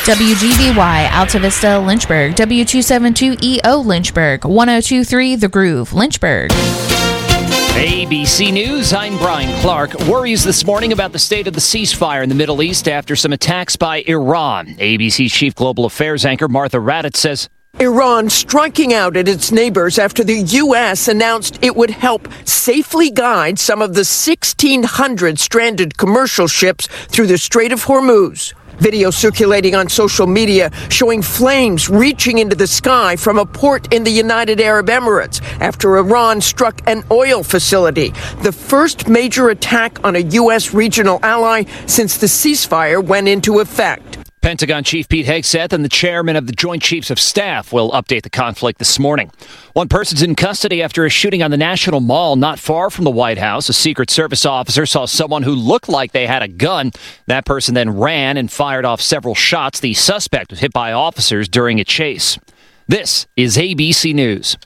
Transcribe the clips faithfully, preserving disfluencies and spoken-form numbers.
W G B Y, Alta Vista, Lynchburg. W two seventy-two E O, Lynchburg. one oh two point three The Groove, Lynchburg. A B C News, I'm Brian Clark. Worries this morning about the state of the ceasefire in the Middle East after some attacks by Iran. A B C's chief global affairs anchor Martha Raddatz says, Iran striking out at its neighbors after the U S announced it would help safely guide some of the sixteen hundred stranded commercial ships through the Strait of Hormuz. Video circulating on social media showing flames reaching into the sky from a port in the United Arab Emirates after Iran struck an oil facility, the first major attack on a U S regional ally since the ceasefire went into effect. Pentagon Chief Pete Hegseth and the chairman of the Joint Chiefs of Staff will update the conflict this morning. One person's in custody after a shooting on the National Mall not far from the White House. A Secret Service officer saw someone who looked like they had a gun. That person then ran and fired off several shots. The suspect was hit by officers during a chase. This is A B C News.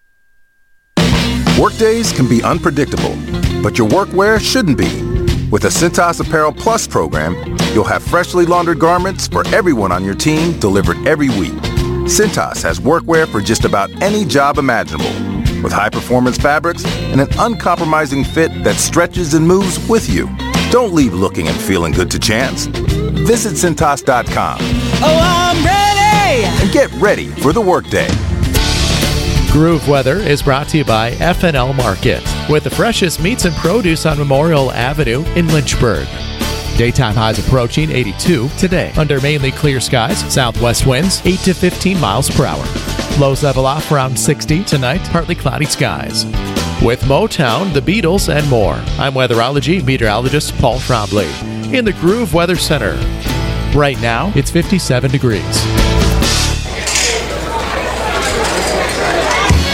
Workdays can be unpredictable, but your workwear shouldn't be. With the Cintas Apparel Plus program, you'll have freshly laundered garments for everyone on your team delivered every week. Cintas has workwear for just about any job imaginable, with high-performance fabrics and an uncompromising fit that stretches and moves with you. Don't leave looking and feeling good to chance. Visit Cintas dot com. Oh, I'm ready! And get ready for the workday. Groove Weather is brought to you by F and L Market, with the freshest meats and produce on Memorial Avenue in Lynchburg. Daytime highs approaching eighty-two today under mainly clear skies, southwest winds eight to fifteen miles per hour. Lows level off around sixty tonight, partly cloudy skies. With Motown, the Beatles, and more, I'm weatherology meteorologist Paul Trombley in the Groove Weather Center. Right now, it's fifty-seven degrees.